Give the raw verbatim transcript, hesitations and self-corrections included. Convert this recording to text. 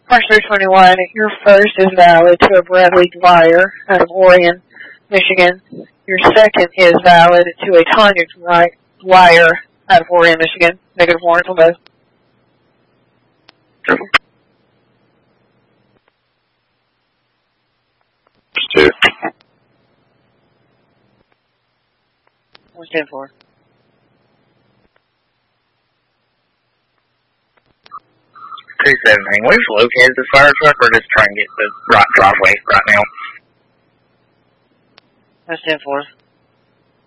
March three twenty-one, your first is valid to a Bradley Dwyer out of Orion, Michigan. Your second is valid to a Tanya Dwyer out of Orion, Michigan. Negative warrants on both. Two. What's ten for? two seventeen. We've located the fire truck, or just trying to get the right driveway right now. What's ten for?